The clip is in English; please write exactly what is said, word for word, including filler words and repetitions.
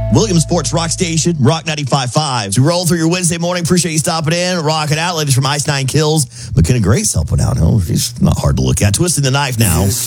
Williamsport's Rock Station, Rock ninety-five point five. So we roll through your Wednesday morning. Appreciate you stopping in, rocking out. Ladies from Ice Nine Kills. McKenna Grace helping out. Oh, he's not hard to look at. Twisting the knife now.